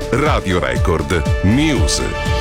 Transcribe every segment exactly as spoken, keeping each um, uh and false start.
Radio Record News.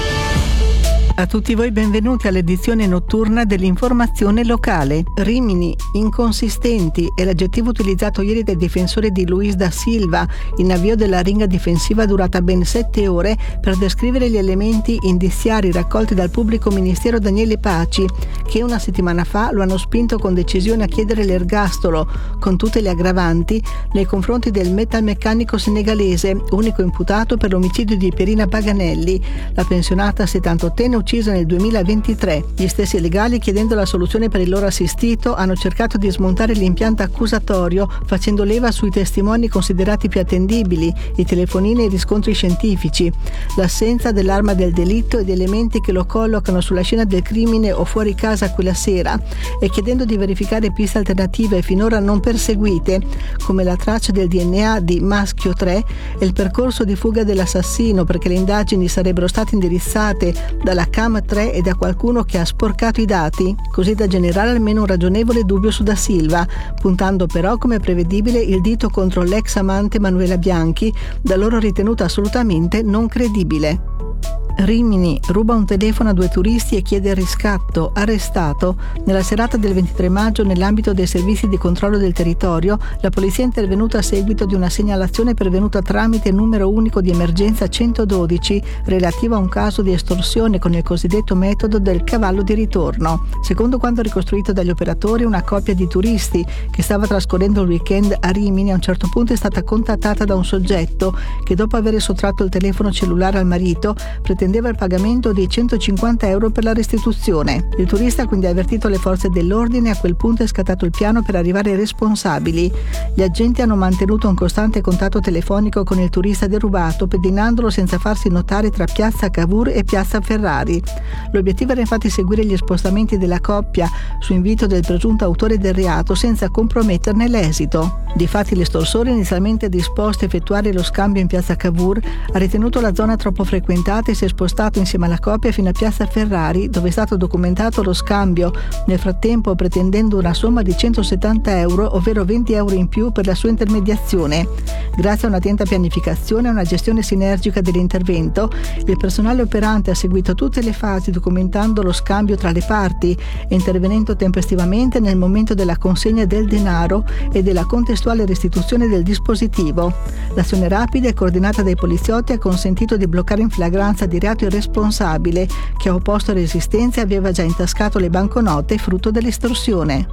A tutti voi benvenuti all'edizione notturna dell'informazione locale. Rimini, inconsistenti è l'aggettivo utilizzato ieri dai difensori di Luis da Silva in avvio della ringa difensiva durata ben sette ore per descrivere gli elementi indiziari raccolti dal pubblico ministero Daniele Paci, che una settimana fa lo hanno spinto con decisione a chiedere l'ergastolo, con tutte le aggravanti, nei confronti del metalmeccanico senegalese, unico imputato per l'omicidio di Pierina Paganelli, la pensionata settantottenne uccisa nel duemilaventitré. Gli stessi legali, chiedendo la soluzione per il loro assistito, hanno cercato di smontare l'impianto accusatorio facendo leva sui testimoni considerati più attendibili, i telefonini e i riscontri scientifici, l'assenza dell'arma del delitto ed elementi che lo collocano sulla scena del crimine o fuori casa quella sera, e chiedendo di verificare piste alternative finora non perseguite, come la traccia del D N A di Maschio tre e il percorso di fuga dell'assassino, perché le indagini sarebbero state indirizzate dalla Cam tre e da qualcuno che ha sporcato i dati, così da generare almeno un ragionevole dubbio su Da Silva, puntando però, come prevedibile, il dito contro l'ex amante Manuela Bianchi, da loro ritenuta assolutamente non credibile. Rimini, ruba un telefono a due turisti e chiede il riscatto, arrestato. Nella serata del ventitré maggio, nell'ambito dei servizi di controllo del territorio, la polizia è intervenuta a seguito di una segnalazione pervenuta tramite il numero unico di emergenza centododici relativa a un caso di estorsione con il cosiddetto metodo del cavallo di ritorno. Secondo quanto ricostruito dagli operatori, una coppia di turisti che stava trascorrendo il weekend a Rimini a un certo punto è stata contattata da un soggetto che, dopo aver sottratto il telefono cellulare al marito, pretendeva il pagamento di centocinquanta euro per la restituzione. Il turista ha quindi avvertito le forze dell'ordine e a quel punto è scattato il piano per arrivare ai responsabili. Gli agenti hanno mantenuto un costante contatto telefonico con il turista derubato, pedinandolo senza farsi notare tra piazza Cavour e piazza Ferrari. L'obiettivo era infatti seguire gli spostamenti della coppia su invito del presunto autore del reato senza comprometterne l'esito. Difatti l'estorsore, inizialmente disposto a effettuare lo scambio in piazza Cavour, ha ritenuto la zona troppo frequentata e si è spostato insieme alla coppia fino a piazza Ferrari, dove è stato documentato lo scambio, nel frattempo pretendendo una somma di centosettanta euro, ovvero venti euro in più per la sua intermediazione. Grazie a un'attenta pianificazione e una gestione sinergica dell'intervento, il personale operante ha seguito tutte le fasi documentando lo scambio tra le parti e intervenendo tempestivamente nel momento della consegna del denaro e della contestuale restituzione del dispositivo. L'azione rapida e coordinata dai poliziotti ha consentito di bloccare in flagranza di reato il responsabile, che ha opposto resistenza e aveva già intascato le banconote frutto dell'estorsione.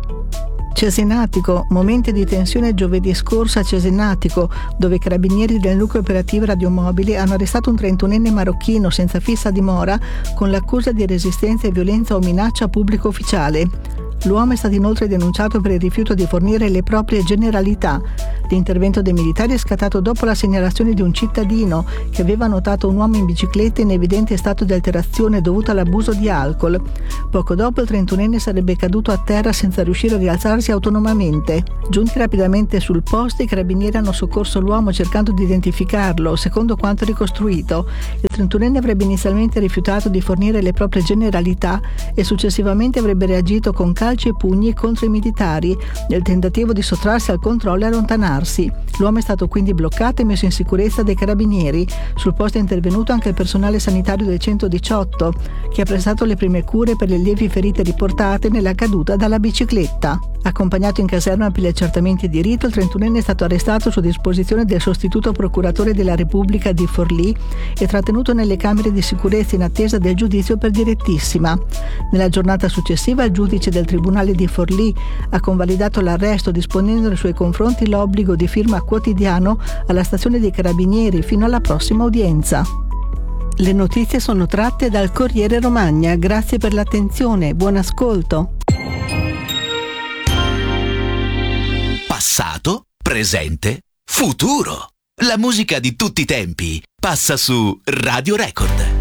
Cesenatico, momenti di tensione giovedì scorso a Cesenatico, dove i carabinieri del nucleo operativo radiomobile hanno arrestato un trentunenne marocchino senza fissa dimora con l'accusa di resistenza e violenza o minaccia a pubblico ufficiale. L'uomo è stato inoltre denunciato per il rifiuto di fornire le proprie generalità. L'intervento dei militari è scattato dopo la segnalazione di un cittadino che aveva notato un uomo in bicicletta in evidente stato di alterazione dovuta all'abuso di alcol. Poco dopo il trentunenne sarebbe caduto a terra senza riuscire a rialzarsi autonomamente. Giunti rapidamente sul posto, i carabinieri hanno soccorso l'uomo cercando di identificarlo. Secondo quanto ricostruito, il trentunenne avrebbe inizialmente rifiutato di fornire le proprie generalità e successivamente avrebbe reagito con calci e pugni contro i militari nel tentativo di sottrarsi al controllo e allontanarsi. L'uomo è stato quindi bloccato e messo in sicurezza dai carabinieri. Sul posto è intervenuto anche il personale sanitario del centodiciotto, che ha prestato le prime cure per le lievi ferite riportate nella caduta dalla bicicletta. Accompagnato in caserma per gli accertamenti di rito, il trentunenne è stato arrestato su disposizione del sostituto procuratore della Repubblica di Forlì e trattenuto nelle camere di sicurezza in attesa del giudizio per direttissima. Nella giornata successiva il giudice del Tribunale di Forlì ha convalidato l'arresto, disponendo nei suoi confronti l'obbligo di firma quotidiano alla stazione dei Carabinieri fino alla prossima udienza. Le notizie sono tratte dal Corriere Romagna. Grazie per l'attenzione, buon ascolto. Passato, presente, futuro. La musica di tutti i tempi passa su Radio Record.